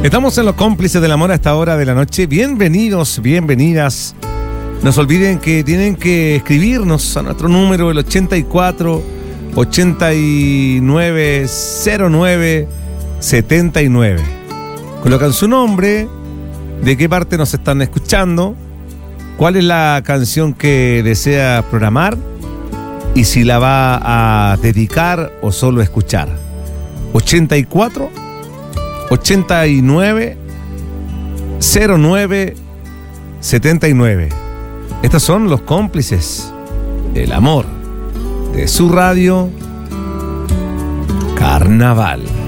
Estamos en los cómplices del amor a esta hora de la noche. Bienvenidos, bienvenidas. No se olviden que tienen que escribirnos a nuestro número, el 84 89 09 79. Colocan su nombre, de qué parte nos están escuchando, cuál es la canción que desea programar y si la va a dedicar o solo escuchar. 84 89 09 79. Estos son los cómplices del amor de su radio Carnaval.